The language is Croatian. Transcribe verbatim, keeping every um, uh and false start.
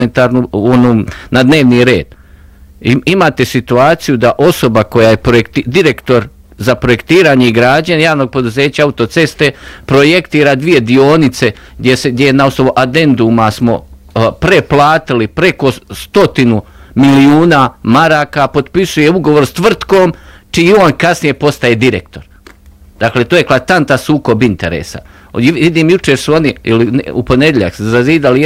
Onom, na dnevni red. I, imate situaciju da osoba koja je projekti, direktor za projektiranje i građenje javnog poduzeća autoceste projektira dvije dionice gdje, se, gdje na osnovu adenduma smo uh, preplatili preko stotinu milijuna maraka, potpisuje ugovor s tvrtkom čiji on kasnije postaje direktor. Dakle, to je eklatanta sukob interesa. Vidim, jučer su oni, ili u ponedjeljak, zazidali